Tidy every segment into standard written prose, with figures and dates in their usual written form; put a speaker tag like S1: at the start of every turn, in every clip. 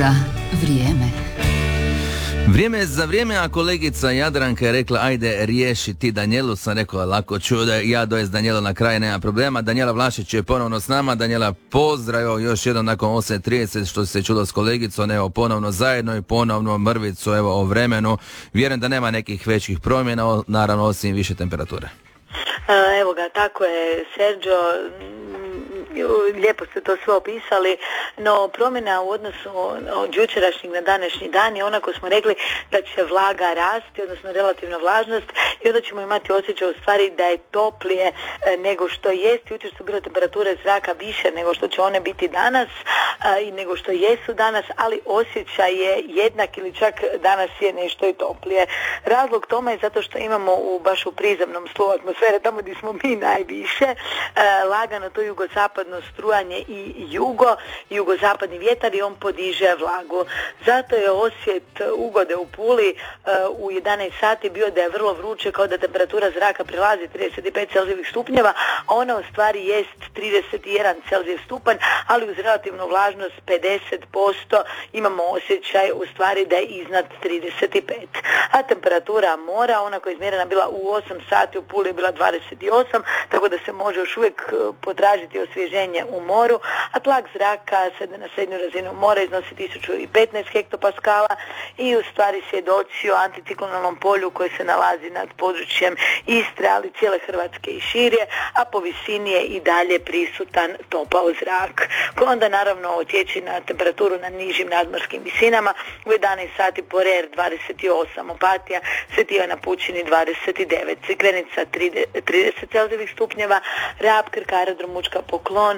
S1: za vrijeme.
S2: Vrijeme je za vrijeme, a kolegica Jadranka je rekla ajde riješi ti Danijelu, sam rekao lako ću, da ja dojest Danijelu na kraj, nema problema. Danijela Vlašić je ponovno s nama. Danijela, pozdrav, još jednom nakon 8:30 što se čulo s kolegicom, evo ponovno zajedno i ponovno mrvicu evo o vremenu. Vjerujem da nema nekih većih promjena, naravno osim više temperature.
S3: Evo ga, tako je, Sergio, lijepo ste to sve opisali, no promjena u odnosu od jučerašnjeg na današnji dan je onako smo rekli da će vlaga rasti, odnosno relativna vlažnost, i onda ćemo imati osjećaj u stvari da je toplije nego što jest. Jučer su bile temperature zraka više nego što će one biti danas i nego što jesu danas, ali osjećaj je jednak ili čak danas je nešto i toplije. Razlog tome je zato što imamo baš u prizemnom slovu atmosfere, tamo gdje smo mi najviše, lagano to jugozapadno strujanje i jugozapadni vjetar, i on podiže vlagu. Zato je osjet ugode u Puli u 11 sati bio da je vrlo vruće, kao da temperatura zraka prelazi 35 celzijevih stupnjeva, a ona u stvari jest 31 celzijev stupanj, ali uz relativnu vlažnost 50% imamo osjećaj u stvari da je iznad 35. A temperatura mora, ona koja je izmjerena bila u 8 sati u Puli je bila 28, tako da se može još uvijek potražiti osvježenje u moru, a tlak zraka na srednju razinu mora iznosi 1015 hektopaskala i u stvari svjedoci o anticiklonalnom polju koje se nalazi nad područjem Istre, ali cijele Hrvatske i širje, a po visini je i dalje prisutan topao zrak, koji onda naravno utječe na temperaturu na nižim nadmorskim visinama. U 11 sati Porer 28, Opatija, Sveti Ivan na Pučini 29, Crikvenica 30 celzijevih stupnjeva, Rab, Krka, aerodrom Učka, Poklon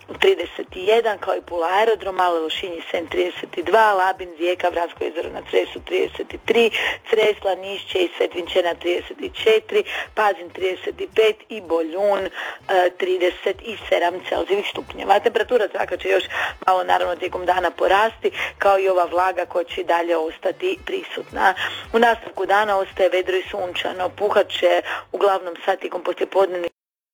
S3: 31, kao i Pula aerodrom, Malo Lošinj, Sen 32, Labin, Rijeka, Vransko jezero na Cresu 33, Cresla, Nišće i Svetvinčena 34, Pazin 35 i Boljun 37 celzijevih stupnjeva. Temperatura zraka će još malo naravno tijekom dana porasti, kao i ova vlaga koja će dalje ostati prisutna. U nastavku dana ostaje vedro i sunčano, puhat će uglavnom sad tijekom poslijepodnevnih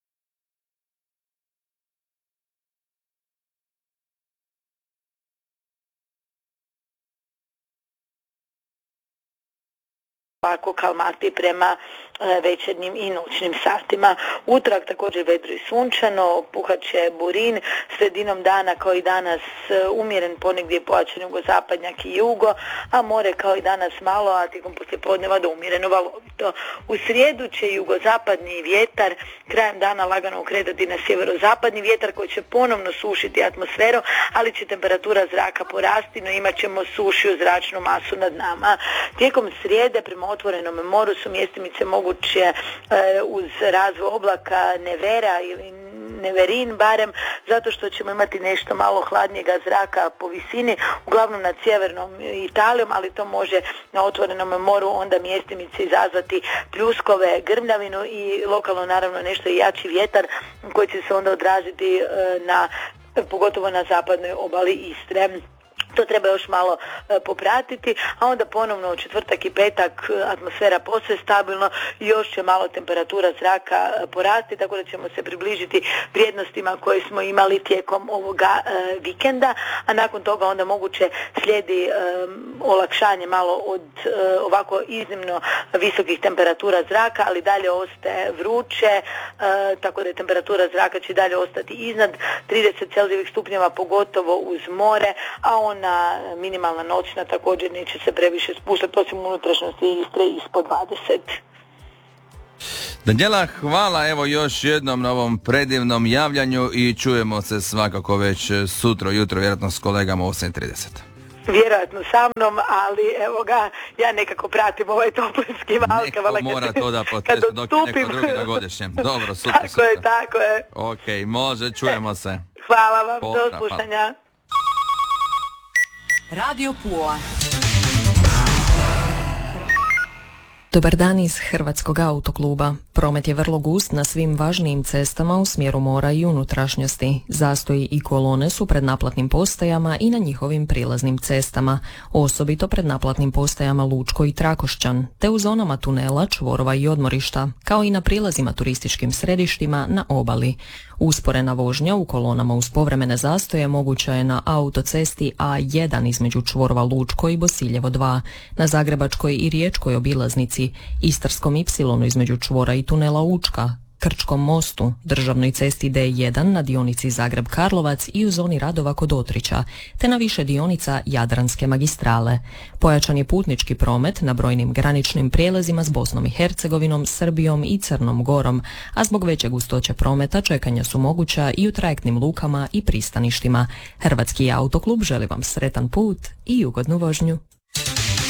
S3: ovako kalmati prema večernjim i noćnim satima. Utorak također vedro i sunčano, puhat će burin, sredinom dana kao i danas umjeren, ponegdje pojačan jugozapadnjak i jugo, a more kao i danas malo, a tijekom poslijepodneva do umjereno valovito. U srijedu će jugozapadni vjetar krajem dana lagano okretati na sjeverozapadni vjetar koji će ponovno sušiti atmosferu, ali će temperatura zraka porasti, no imat ćemo sušiju zračnu masu nad nama. Tijekom srijede prema otvorenom moru su mjestimice moguće uz razvoj oblaka nevera ili neverin barem, zato što ćemo imati nešto malo hladnijega zraka po visini, uglavnom nad sjevernom Italijom, ali to može na otvorenom moru onda mjestimice izazvati pljuskove, grmljavinu i lokalno naravno nešto jači vjetar koji će se onda odraziti pogotovo na zapadnoj obali Istre. To treba još malo popratiti, a onda ponovno u četvrtak i petak atmosfera posve stabilno i još će malo temperatura zraka porasti, tako da ćemo se približiti vrijednostima koje smo imali tijekom ovoga vikenda, a nakon toga onda moguće slijedi olakšanje malo od ovako iznimno visokih temperatura zraka, ali dalje ostaje vruće, tako da temperatura zraka će dalje ostati iznad 30 celzijevih stupnjeva, pogotovo uz more, a ona minimalna noćna također neće se previše spuštati, osim unutrašnjosti Istre ispod 20.
S2: Danijela, hvala evo još jednom na ovom predivnom javljanju i čujemo se svakako već sutra jutro, vjerojatno s kolegama u 8:30.
S3: Vjerojatno sa mnom, ali evo ga, ja nekako pratim ovaj toplinski val.
S2: Neko mora to da potresu dok je neko drugi na godišnjem. Dobro, super.
S3: Tako je.
S2: Ok, može, čujemo se.
S3: Hvala vam, do slušanja.
S1: Radio Pula.
S4: Dobar dan iz Hrvatskog autokluba. Promet je vrlo gust na svim važnijim cestama u smjeru mora i unutrašnjosti. Zastoji i kolone su pred naplatnim postajama i na njihovim prilaznim cestama, osobito pred naplatnim postajama Lučko i Trakošćan, te u zonama tunela, čvorova i odmorišta, kao i na prilazima turističkim središtima na obali. Usporena vožnja u kolonama uz povremene zastoje moguća je na autocesti A1 između čvorova Lučko i Bosiljevo 2, na Zagrebačkoj i Riječkoj obilaznici, Istarskom Y između čvora i tunela Učka, Krčkom mostu, državnoj cesti D1 na dionici Zagreb-Karlovac i u zoni radova kod Otrića, te na više dionica Jadranske magistrale. Pojačan je putnički promet na brojnim graničnim prijelazima s Bosnom i Hercegovinom, Srbijom i Crnom Gorom, a zbog veće gustoće prometa čekanja su moguća i u trajektnim lukama i pristaništima. Hrvatski autoklub želi vam sretan put i ugodnu vožnju.